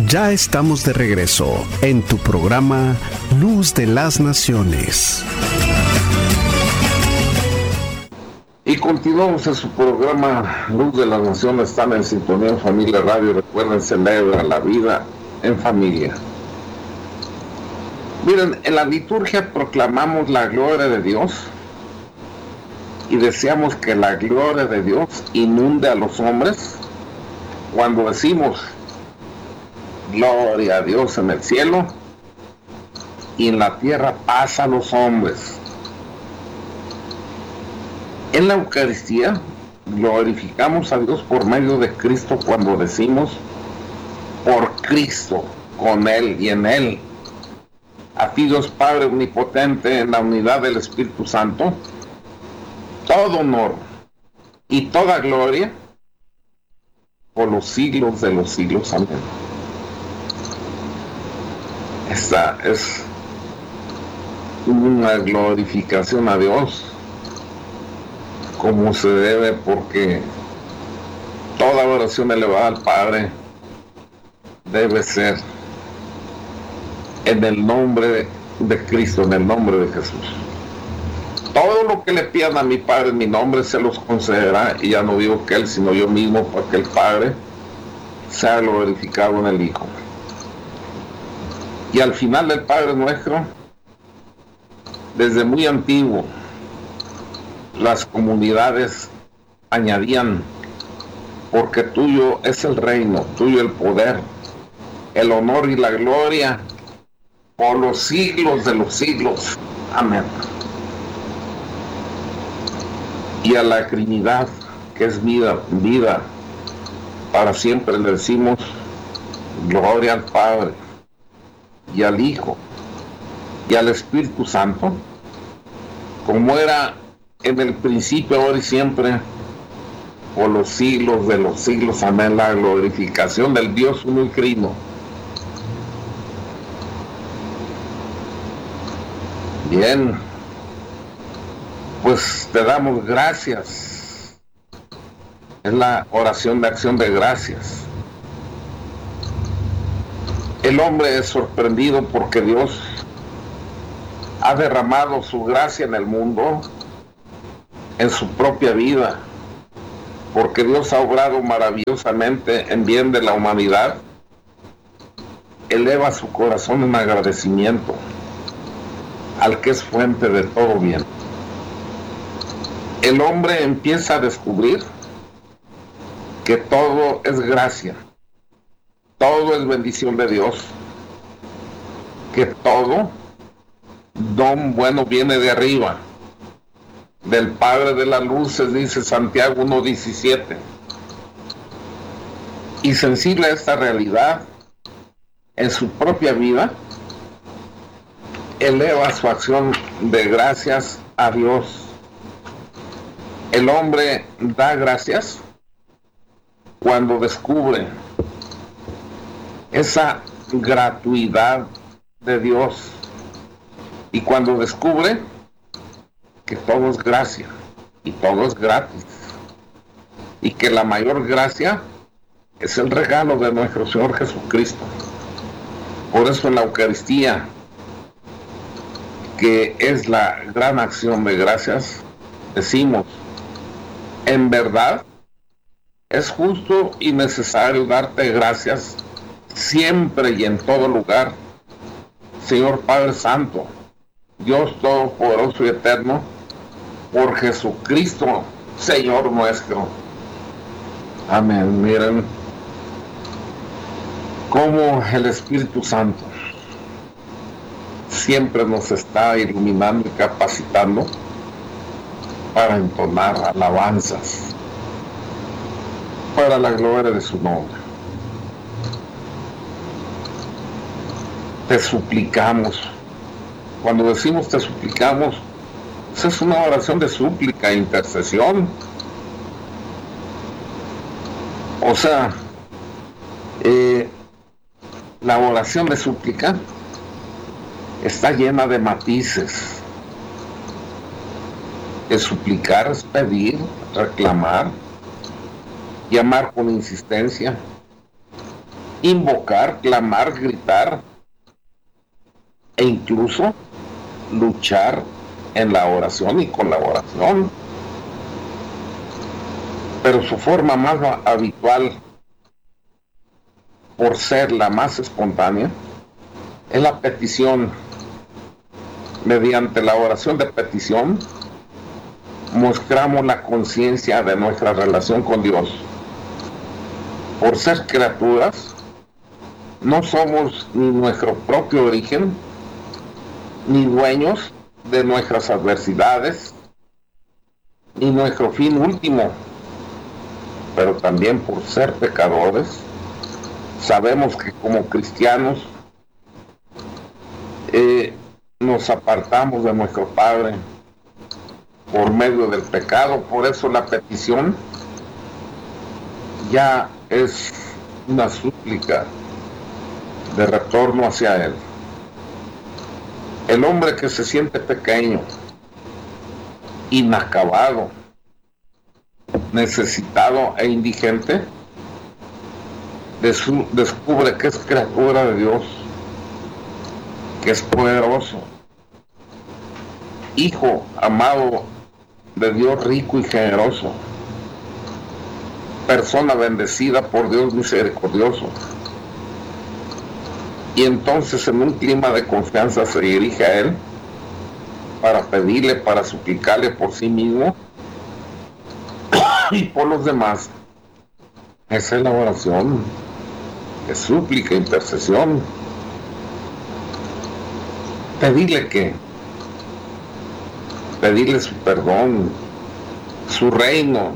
Ya estamos de regreso en tu programa Luz de las Naciones. Y continuamos en su programa Luz de las Naciones. Están en sintonía en Familia Radio. Recuerden, celebra la vida en familia. Miren, en la liturgia proclamamos la gloria de Dios y deseamos que la gloria de Dios inunde a los hombres cuando decimos gloria a Dios en el cielo y en la tierra paz a los hombres. En la Eucaristía glorificamos a Dios por medio de Cristo cuando decimos por Cristo, con Él y en Él. A ti Dios Padre Omnipotente, en la unidad del Espíritu Santo, todo honor y toda gloria por los siglos de los siglos. Amén. Esta es una glorificación a Dios como se debe, porque toda oración elevada al Padre debe ser en el nombre de Cristo, en el nombre de Jesús. Todo lo que le pidan a mi Padre en mi nombre se los concederá, y ya no digo que Él, sino yo mismo, para que el Padre sea glorificado en el Hijo. Y al final del Padre Nuestro, desde muy antiguo, las comunidades añadían: porque tuyo es el reino, tuyo el poder, el honor y la gloria por los siglos de los siglos. Amén. Y a la Trinidad, que es vida, para siempre le decimos gloria al Padre, y al Hijo, y al Espíritu Santo, como era en el principio, ahora y siempre, por los siglos de los siglos. Amén. La glorificación del Dios uno y trino. Bien, pues te damos gracias. Es la oración de acción de gracias. El hombre es sorprendido porque Dios ha derramado su gracia en el mundo, en su propia vida, porque Dios ha obrado maravillosamente en bien de la humanidad. Eleva su corazón en agradecimiento al que es fuente de todo bien. El hombre empieza a descubrir que todo es gracia, todo es bendición de Dios, que todo don bueno viene de arriba, del Padre de las luces, dice Santiago 1:17. Y sensible a esta realidad en su propia vida, eleva su acción de gracias a Dios. El hombre da gracias cuando descubre esa gratuidad de Dios, y cuando descubre que todo es gracia y todo es gratis, y que la mayor gracia es el regalo de nuestro Señor Jesucristo. Por eso en la Eucaristía, que es la gran acción de gracias, decimos: en verdad es justo y necesario darte gracias siempre y en todo lugar, Señor Padre Santo, Dios Todopoderoso y Eterno, por Jesucristo, Señor nuestro. Amén. Miren cómo el Espíritu Santo siempre nos está iluminando y capacitando para entonar alabanzas para la gloria de su nombre. Te suplicamos. Cuando decimos te suplicamos, esa es una oración de súplica e intercesión. O sea, la oración de súplica está llena de matices. El suplicar es pedir, reclamar, llamar con insistencia. invocar, clamar, gritar e incluso luchar en la oración y con la oración. Pero su forma más habitual, por ser la más espontánea, es la petición. Mediante la oración de petición mostramos la conciencia de nuestra relación con Dios. Por ser criaturas, no somos ni nuestro propio origen, ni dueños de nuestras adversidades, ni nuestro fin último. Pero también por ser pecadores, sabemos que como cristianos nos apartamos de nuestro Padre por medio del pecado. Por eso la petición ya es una súplica de retorno hacia Él. El hombre que se siente pequeño, inacabado, necesitado e indigente, descubre que es criatura de Dios, que es poderoso, hijo amado de Dios rico y generoso, persona bendecida por Dios misericordioso. Y entonces en un clima de confianza se dirige a Él para pedirle, para suplicarle por sí mismo y por los demás. Esa es la oración, es súplica, intercesión. Pedirle qué, pedirle su perdón, su reino,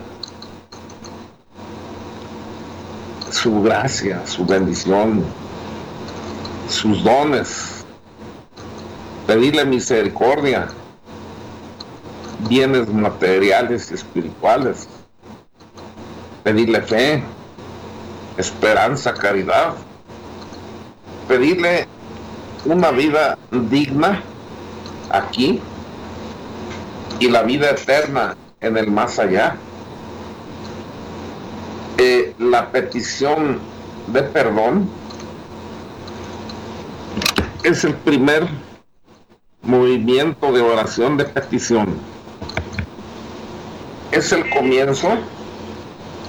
su gracia, su bendición, sus dones, pedirle misericordia, bienes materiales y espirituales, pedirle fe, esperanza, caridad, pedirle una vida digna aquí y la vida eterna en el más allá. La petición de perdón es el primer movimiento de oración de petición. Es el comienzo